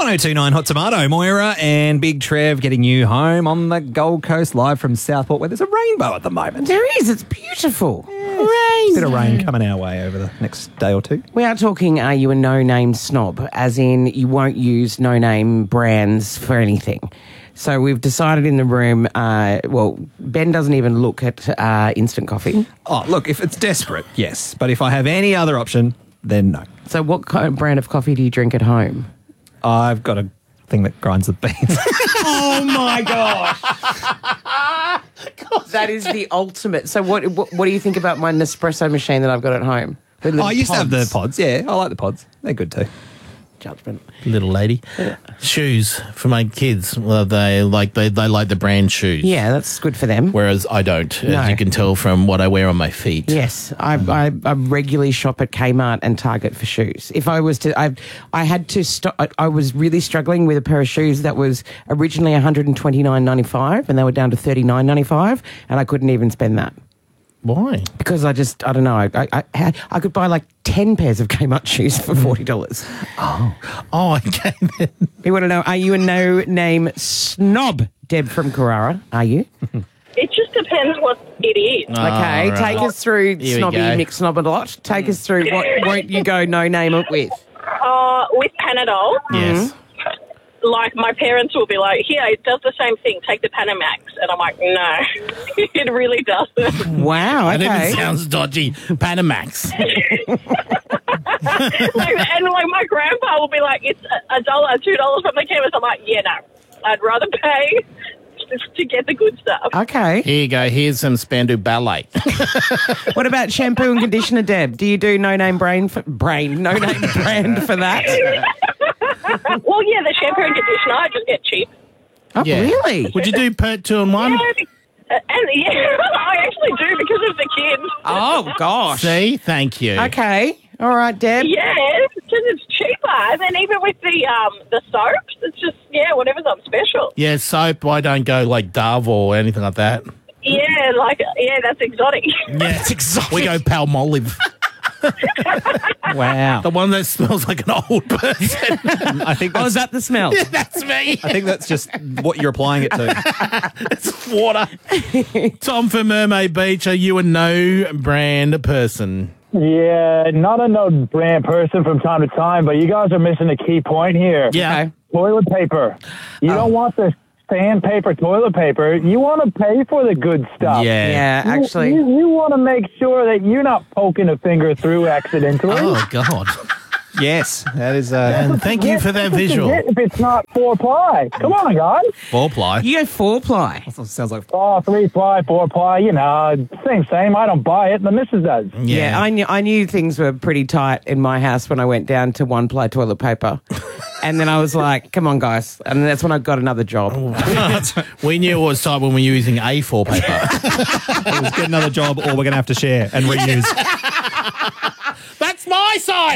1029 Hot Tomato. Moira and Big Trev getting you home on the Gold Coast live from Southport, where there's a rainbow at the moment. There is. It's beautiful. A bit of rain coming our way over the next day or two. We are talking, are you a no-name snob? As in, you won't use no-name brands for anything. So we've decided in the room, Ben doesn't even look at instant coffee. Oh, look, if it's desperate, yes. But if I have any other option, then no. So what kind of brand of coffee do you drink at home? I've got a thing that grinds the beans. Oh, my gosh. That is the ultimate. So what do you think about my Nespresso machine that I've got at home? I used to have the pods. Yeah, I like the pods. They're good too. Judgment. Little lady. Yeah. Shoes for my kids. Well, they like the brand shoes. Yeah, that's good for them. Whereas I don't, as you can tell from what I wear on my feet. Yes, I regularly shop at Kmart and Target for shoes. If I was to, I had to stop. I was really struggling with a pair of shoes that was originally $129.95 and they were down to $39.95, and I couldn't even spend that. Why? Because I don't know. I could buy like 10 pairs of Kmart shoes for $40. Oh, okay. We want to know, are you a no-name snob, Deb from Carrara? Are you? It just depends what it is. Okay, right. Take us through Here we snobby, go. mixed snob a lot. Take us through what won't you go no-name it with? With Panadol, Yes. like my parents will be like, here, it does the same thing, take the Panamax. And I'm like, no, it really doesn't. Wow, That okay. even sounds dodgy. Panamax. And my grandpa will be like, it's $1, $2 from the chemist. I'm like, yeah, no, I'd rather pay just to get the good stuff. Okay. Here you go. Here's some Spandu Ballet. What about shampoo and conditioner, Deb? Do you do no-name brand for that? Well, yeah, the shampoo and conditioner, I just get cheap. Oh, Yeah. really? Would you do Pert 2 in 1? And yeah, I actually do because of the kids. Oh, gosh. See? Thank you. Okay. All right, Deb. Yeah, because it's cheaper. And then even with the soaps, it's just, whatever's on special. Yeah, soap. I don't go like Dove or anything like that. Yeah, that's exotic. Yeah, it's exotic. We go Palmolive. Wow. The one that smells like an old person. I think Oh, that's, is that the smell? That's me. I think that's just what you're applying it to. It's water. Tom from Mermaid Beach, are you a no brand person? Yeah, not a no brand person from time to time, but you guys are missing a key point here. Yeah. Okay. Toilet paper. You don't want the sandpaper toilet paper. You want to pay for the good stuff. Yeah, You- actually. You want to make sure that you're not poking a finger through accidentally. Oh, God. Yes, that is And thank you for that visual. If it's not 4-ply. Come on, guys. 4-ply. You go 4-ply. sounds like Oh, 3-ply, 4-ply, same. I don't buy it. The missus does. Yeah, I knew things were pretty tight in my house when I went down to 1-ply toilet paper. And then I was like, come on, guys. And that's when I got another job. We knew it was time when we were using A4 paper. it was get another job or we're going to have to share and reuse. That's my side.